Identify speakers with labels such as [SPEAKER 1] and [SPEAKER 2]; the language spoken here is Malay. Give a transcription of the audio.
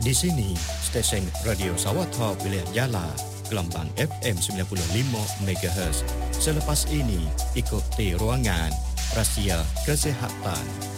[SPEAKER 1] Di sini, stesen Radio Sawatha wilayah Yala, gelombang FM 95 MHz. Selepas ini, ikuti ruangan Rahsia Kesihatan.